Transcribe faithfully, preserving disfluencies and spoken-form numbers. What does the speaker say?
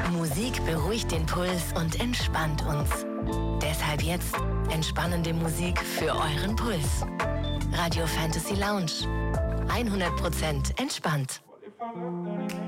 Musik beruhigt den Puls und entspannt uns. Deshalb jetzt entspannende Musik für euren Puls. Radio Fantasy Lounge. hundert Prozent entspannt.